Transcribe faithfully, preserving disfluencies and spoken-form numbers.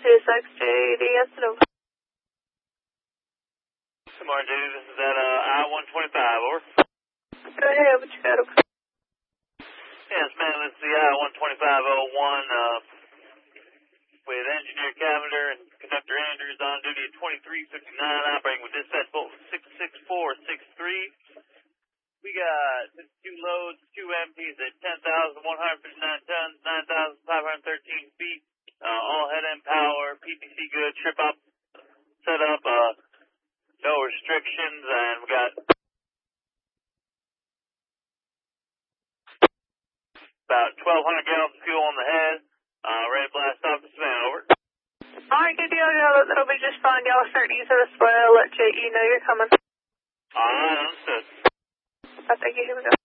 two six J D S Nova. Good morning, J D. This is at uh, I one twenty-five, over. Go ahead, what you got? Yes, ma'am, this is the I one twenty-five oh one uh, with Engineer Cavender and Conductor Andrews on duty at twenty-three fifty-nine, operating with dispatch volt six six four six three. We got two loads, two empties at ten thousand one hundred fifty-nine tons, nine thousand five hundred thirteen feet, uh, all head-end power, P T C good, trip up, set up, uh, no restrictions, and we got about twelve hundred gallons of fuel on the head, uh, ready to blast off the Savannah, over. Alright, good deal, y'all. That'll be just fine. Y'all start using as well. Let J E know you're coming. Alright, understood. I think you here we go.